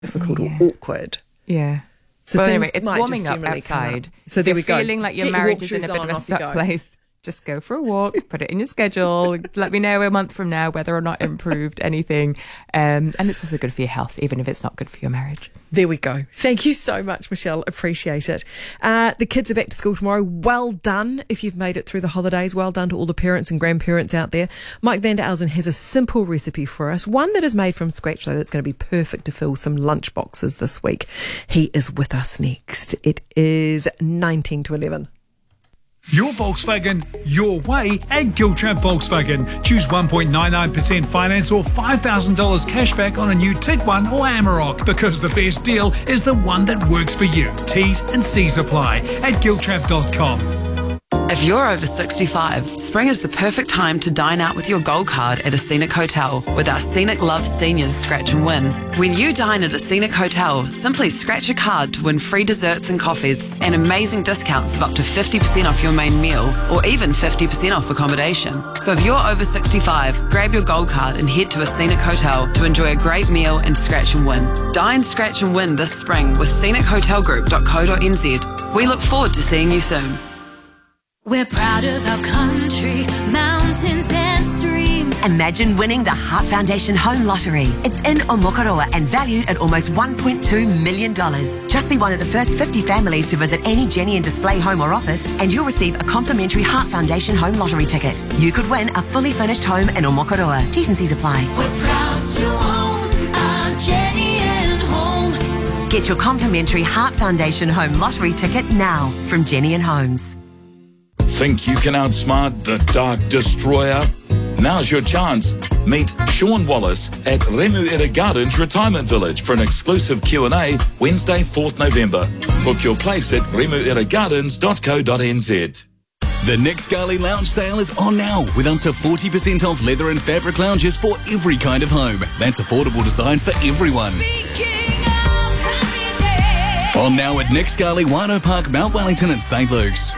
difficult or awkward. Yeah. So well, anyway, it's warming up outside. So there we go. Feeling like your marriage is in a bit of a stuck place. Just go for a walk, put it in your schedule. Let me know a month from now whether or not improved anything. And it's also good for your health, even if it's not good for your marriage. There we go. Thank you so much, Michelle. Appreciate it. The kids are back to school tomorrow. Well done if you've made it through the holidays. Well done to all the parents and grandparents out there. Mike van der Elzen has a simple recipe for us, one that is made from scratch, though, that's going to be perfect to fill some lunch boxes this week. He is with us next. It is 19 to 11. Your Volkswagen, your way at Giltrap Volkswagen. Choose 1.99% finance or $5,000 cashback on a new Tiguan or Amarok, because the best deal is the one that works for you. T's and C's apply at giltrap.com. If you're over 65, spring is the perfect time to dine out with your Gold Card at a Scenic Hotel with our Scenic Love Seniors Scratch and Win. When you dine at a Scenic Hotel, simply scratch a card to win free desserts and coffees and amazing discounts of up to 50% off your main meal or even 50% off accommodation. So if you're over 65, grab your Gold Card and head to a Scenic Hotel to enjoy a great meal and scratch and win. Dine, scratch and win this spring with scenichotelgroup.co.nz. We look forward to seeing you soon. We're proud of our country, mountains and streams. Imagine winning the Heart Foundation Home Lottery. It's in Omokoroa and valued at almost $1.2 million. Just be one of the first 50 families to visit any Jenny and Display home or office, and you'll receive a complimentary Heart Foundation Home Lottery ticket. You could win a fully furnished home in Omokoroa. T's and C's apply. We're proud to own our Jenny and Home. Get your complimentary Heart Foundation Home Lottery ticket now from Jenny and Homes. Think you can outsmart the Dark Destroyer? Now's your chance. Meet Sean Wallace at Remuera Gardens Retirement Village for an exclusive Q&A Wednesday, 4th November. Book your place at remueragardens.co.nz. The Nick Scali Lounge sale is on now with up to 40% off leather and fabric lounges for every kind of home. That's affordable design for everyone. On now at Nick Scali, Wino Park, Mount Wellington and St. Luke's.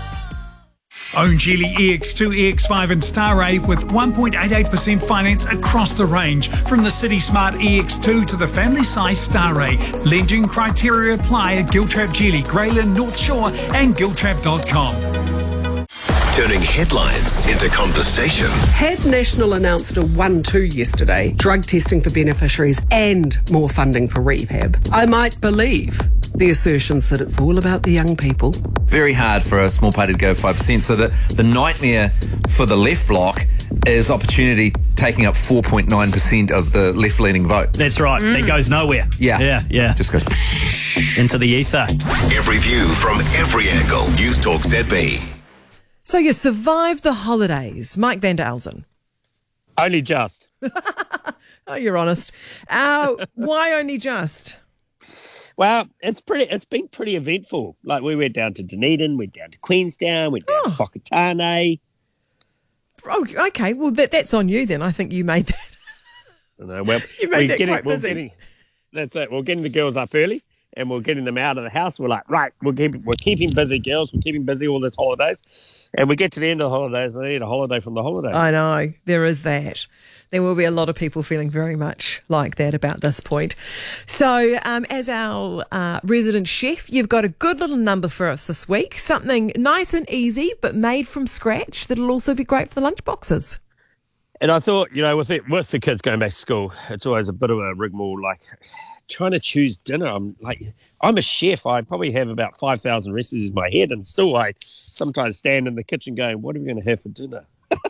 Own Geely EX2, EX5 and Star Rave with 1.88% finance across the range. From the City Smart EX2 to the family size Star Ray. Lending criteria apply at Giltrap Geely, Greyland, North Shore and giltrap.com. Turning headlines into conversation. Had National announced a 1-2 yesterday, drug testing for beneficiaries and more funding for rehab, I might believe the assertions that it's all about the young people. Very hard for a small party to go 5%. So the nightmare for the left bloc is opportunity taking up 4.9% of the left-leaning vote. That's right. That goes nowhere. Yeah. Just goes into the ether. Every view from every angle. News Talk ZB. So you survived the holidays, Mike van der Elzen. Only just. Oh, you're honest. Why only just? Well, it's been pretty eventful. Like, we went down to Dunedin, went down to Queenstown, went down to Whakatane. Oh, okay. Well, that's on you then. I think you made that. No, well, you made that quite busy. That's it. We're getting the girls up early, and we're getting them out of the house. We're like, right, we're keeping busy, girls. We're keeping busy all this holidays. And we get to the end of the holidays, and I need a holiday from the holidays. I know. There is that. There will be a lot of people feeling very much like that about this point. So as our resident chef, you've got a good little number for us this week, something nice and easy but made from scratch that'll also be great for the lunch boxes. And I thought, with the kids going back to school, it's always a bit of a rigmarole, like trying to choose dinner. I'm a chef. I probably have about 5,000 recipes in my head, and still I sometimes stand in the kitchen going, what are we going to have for dinner?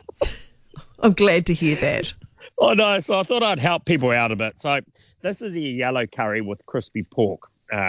I'm glad to hear that. Oh, no, so I thought I'd help people out a bit. So this is a yellow curry with crispy pork.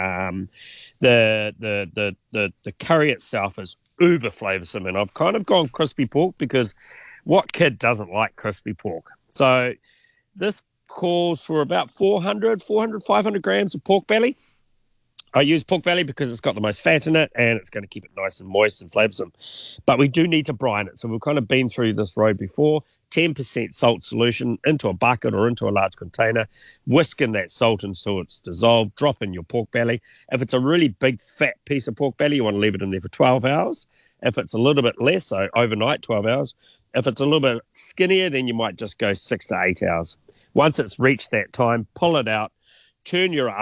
The curry itself is uber flavoursome, and I've kind of gone crispy pork because what kid doesn't like crispy pork? So this calls for about 500 grams of pork belly. I use pork belly because it's got the most fat in it and it's going to keep it nice and moist and flavoursome. But we do need to brine it. So we've kind of been through this road before. 10% salt solution into a bucket or into a large container. Whisk in that salt until it's dissolved. Drop in your pork belly. If it's a really big, fat piece of pork belly, you want to leave it in there for 12 hours. If it's a little bit less, so overnight, 12 hours. If it's a little bit skinnier, then you might just go 6 to 8 hours. Once it's reached that time, pull it out. turn your